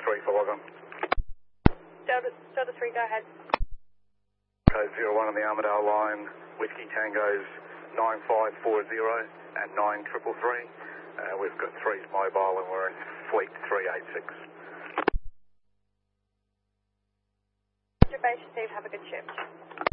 3 for log on. Delta 3, go ahead. Code 01 on the Armadale line, Whiskey Tango's 9540 and 9333. We've got 3's mobile and we're in fleet 386. Base received, have a good shift.